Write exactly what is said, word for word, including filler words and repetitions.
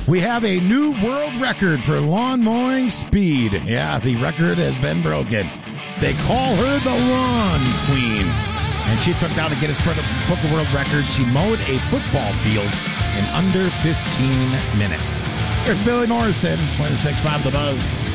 We have a new world record for lawn mowing speed. Yeah, the record has been broken. They call her the Lawn Queen. And she took down a Guinness Book of World Records. She mowed a football field in under fifteen minutes. Here's Billy Morrison, point six five The Buzz.